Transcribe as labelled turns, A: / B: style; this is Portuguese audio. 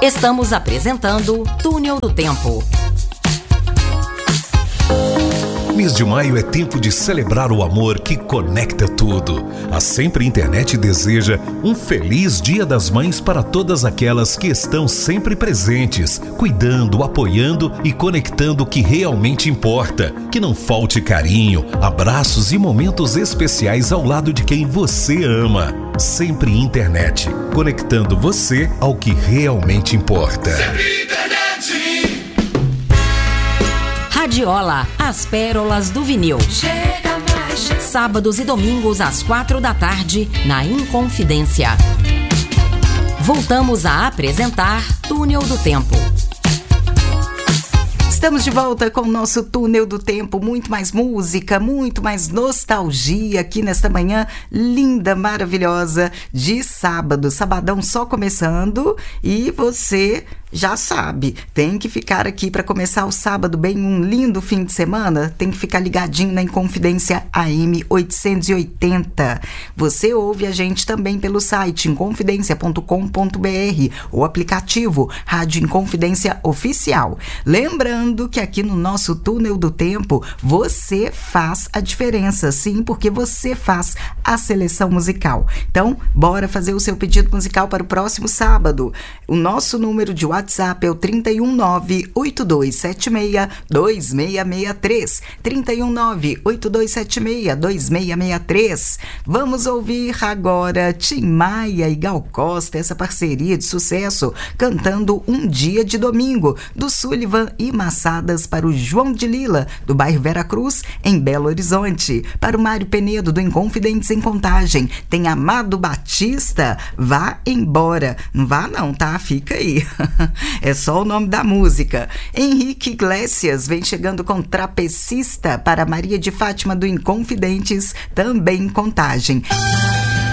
A: Estamos apresentando Túnel do Tempo.
B: Mês de maio é tempo de celebrar o amor que conecta tudo. A Sempre Internet deseja um feliz Dia das Mães para todas aquelas que estão sempre presentes, cuidando, apoiando e conectando o que realmente importa. Que não falte carinho, abraços e momentos especiais ao lado de quem você ama. Sempre Internet, conectando você ao que realmente importa.
C: Sempre Internet.
A: Radiola, as pérolas do vinil.
C: Chega mais, chega.
A: Sábados e domingos às 4h, na Inconfidência. Voltamos a apresentar Túnel do Tempo.
D: Estamos de volta com o nosso Túnel do Tempo, muito mais música, muito mais nostalgia aqui nesta manhã linda, maravilhosa de sábado. Sabadão só começando e você já sabe, tem que ficar aqui para começar o sábado bem, um lindo fim de semana, tem que ficar ligadinho na Inconfidência AM 880. Você ouve a gente também pelo site inconfidencia.com.br, o aplicativo Rádio Inconfidência Oficial. Lembrando que aqui no nosso Túnel do Tempo, você faz a diferença, sim, porque você faz a seleção musical. Então, bora fazer o seu pedido musical para o próximo sábado. O nosso número de WhatsApp é o 319-8276-2663. 319-8276-2663. Vamos ouvir agora Tim Maia e Gal Costa, essa parceria de sucesso, cantando Um Dia de Domingo, do Sullivan e Massadas para o João de Lila, do bairro Veracruz, em Belo Horizonte. Para o Mário Penedo, do Inconfidentes em Contagem, tem Amado Batista, Vá Embora. Não vá não, tá? Fica aí. É só o nome da música. Henrique Iglesias vem chegando com Trapecista para Maria de Fátima do Inconfidentes, também em Contagem.